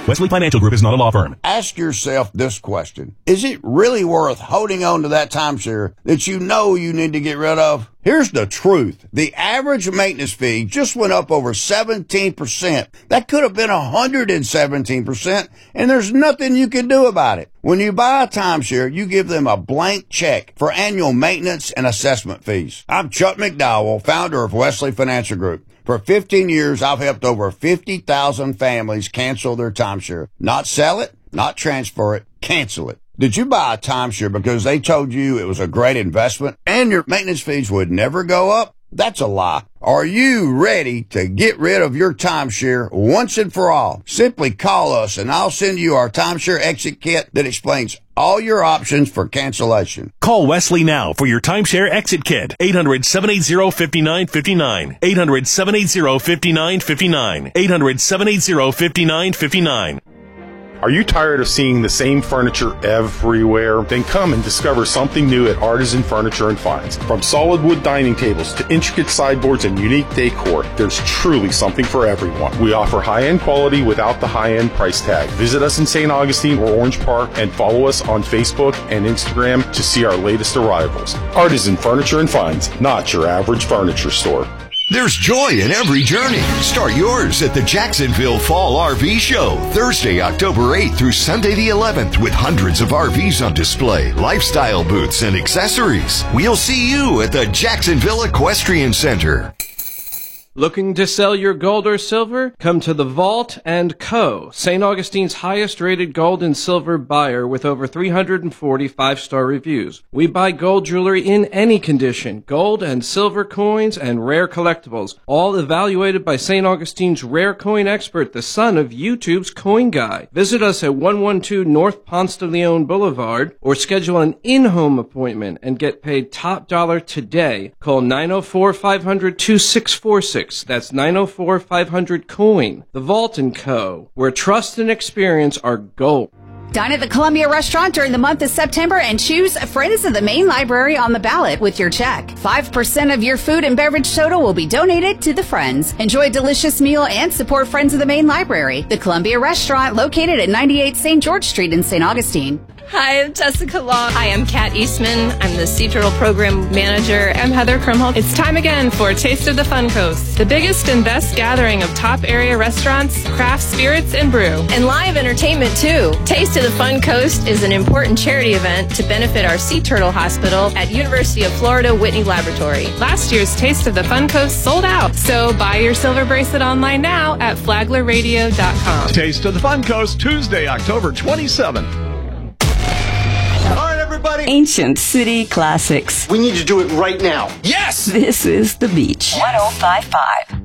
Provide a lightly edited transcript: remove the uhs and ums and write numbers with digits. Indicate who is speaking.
Speaker 1: Wesley Financial Group is not a law firm.
Speaker 2: Ask yourself this question. Is it really worth holding on to that timeshare that you know you need to get rid of? Here's the truth. The average maintenance fee just went up over 17%. That could have been 117%, and there's nothing you can do about it. When you buy a timeshare, you give them a blank check for annual maintenance and assessment fees. I'm Chuck McDowell, founder of Wesley Financial Group. For 15 years, I've helped over 50,000 families cancel their timeshare. Not sell it, not transfer it, cancel it. Did you buy a timeshare because they told you it was a great investment and your maintenance fees would never go up? That's a lie. Are you ready to get rid of your timeshare once and for all? Simply call us and I'll send you our timeshare exit kit that explains all your options for cancellation.
Speaker 1: Call Wesley now for your timeshare exit kit. 800-780-5959. 800-780-5959. 800-780-5959.
Speaker 3: Are you tired of seeing the same furniture everywhere? Then come and discover something new at Artisan Furniture and Finds. From solid wood dining tables to intricate sideboards and unique decor, there's truly something for everyone. We offer high-end quality without the high-end price tag. Visit us in St. Augustine or Orange Park and follow us on Facebook and Instagram to see our latest arrivals. Artisan Furniture and Finds, not your average furniture store.
Speaker 4: There's joy in every journey. Start yours at the Jacksonville Fall RV Show, Thursday, October 8th through Sunday the 11th, with hundreds of RVs on display, lifestyle booths, and accessories. We'll see you at the Jacksonville Equestrian Center.
Speaker 5: Looking to sell your gold or silver? Come to the Vault & Co., St. Augustine's highest-rated gold and silver buyer with over 340 five-star reviews. We buy gold jewelry in any condition, gold and silver coins and rare collectibles, all evaluated by St. Augustine's rare coin expert, the son of YouTube's Coin Guy. Visit us at 112 North Ponce de Leon Boulevard or schedule an in-home appointment and get paid top dollar today. Call 904-500-2646. That's 904-500-COIN. The Vault & Co., where trust and experience are gold.
Speaker 6: Dine at the Columbia Restaurant during the month of September and choose Friends of the Main Library on the ballot with your check. 5% of your food and beverage total will be donated to the Friends. Enjoy a delicious meal and support Friends of the Main Library. The Columbia Restaurant, located at 98 St. George Street in St. Augustine.
Speaker 7: Hi, I'm Jessica Long. Hi, I'm Kat Eastman. I'm the Sea Turtle Program Manager. I'm Heather Krumholtz. It's time again for Taste of the Fun Coast, the biggest and best gathering of top area restaurants, craft spirits, and brew. And live entertainment, too. Taste of the Fun Coast is an important charity event to benefit our Sea Turtle Hospital at University of Florida Whitney Laboratory. Last year's Taste of the Fun Coast sold out, so buy your silver bracelet online now at flaglerradio.com.
Speaker 8: Taste of the Fun Coast, Tuesday, October 27th.
Speaker 9: Ancient City Classics.
Speaker 10: We need to do it right now.
Speaker 8: Yes!
Speaker 9: This is The Beach.
Speaker 11: 105.5.